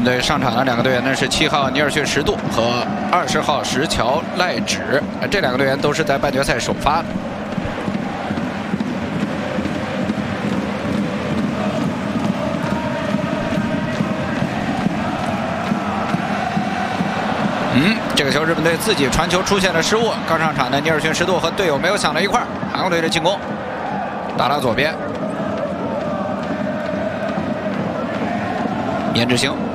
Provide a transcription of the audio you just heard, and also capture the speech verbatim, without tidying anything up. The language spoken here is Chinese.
队上场的两个队员呢是七号尼尔逊什杜和二十号石桥赖指，这两个队员都是在半决赛首发的。嗯，这个球日本队自己传球出现了失误，刚上场的尼尔逊什杜和队友没有想到一块儿，韩国队的进攻打到左边。严志兴